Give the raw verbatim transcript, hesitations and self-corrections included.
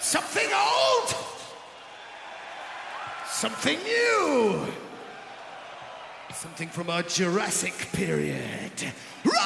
Something old, something new, something from a Jurassic period.